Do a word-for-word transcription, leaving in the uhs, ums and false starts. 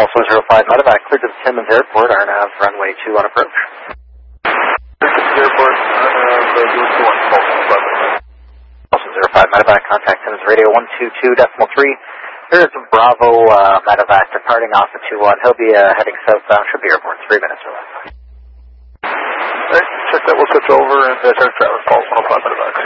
Pulse one zero five Medevac, cleared to the Timmins Airport, R N A V runway two on approach. Timmins Airport, R N A V two one, Pulse one five Medevac. Pulse one zero five Medevac, contact Timmins radio one two two decimal three. There's Bravo uh, Medevac departing off the two one. He'll be uh, heading southbound, should be airborne three minutes or less. Alright, check that, we'll switch over and uh, check Travis, Pulse one oh five Medevac.